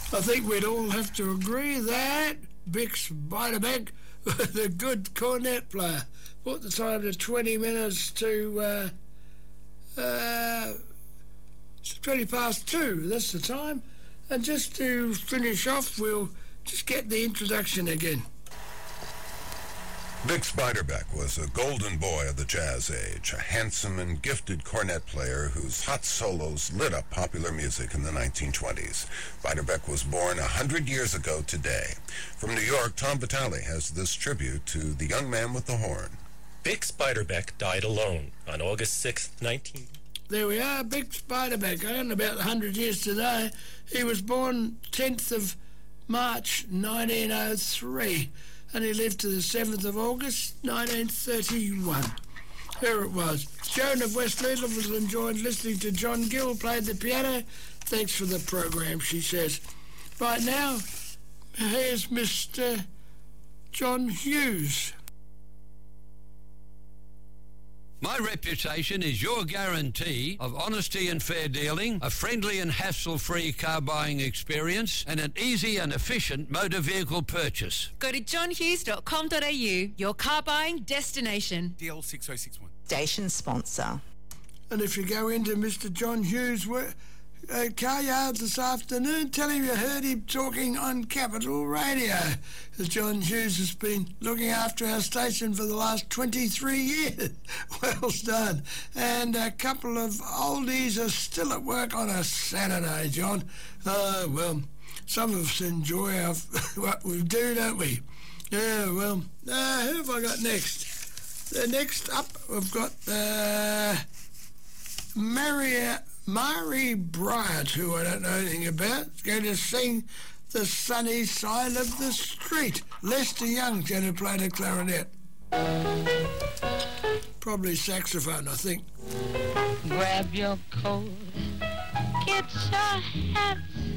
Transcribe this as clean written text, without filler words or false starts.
I think we'd all have to agree that Bix Beiderbecke, the good cornet player, brought the time to 20 minutes to 20 past 2. That's the time. And just to finish off, we'll just get the introduction again. Bix Beiderbecke was a golden boy of the jazz age, a handsome and gifted cornet player whose hot solos lit up popular music in the 1920s. Beiderbecke was born 100 years ago today. From New York, Tom Vitale has this tribute to the young man with the horn. Bix Beiderbecke died alone on August 6, 19... There we are, Bix Beiderbecke, only about 100 years today. He was born 10th of March 1903. And he lived to the 7th of August 1931. Here it was. Joan of West Littlefield enjoyed listening to John Gill played the piano. Thanks for the program, she says. Right now, here's Mr. John Hughes. My reputation is your guarantee of honesty and fair dealing, a friendly and hassle-free car buying experience, and an easy and efficient motor vehicle purchase. Go to johnhughes.com.au, your car buying destination. DL 6061. Station sponsor. And if you go into Mr. John Hughes' car yard this afternoon, tell him you heard him talking on Capital Radio. John Hughes has been looking after our station for the last 23 years. Well done. And a couple of oldies are still at work on a Saturday, John. Well, some of us enjoy what we do, don't we? Yeah, well, who have I got next? Next up, we've got Mari Bryant, who I don't know anything about, is going to sing The Sunny Side of the Street. Lester Young's going to play the clarinet. Probably saxophone, I think. Grab your coat, get your hat,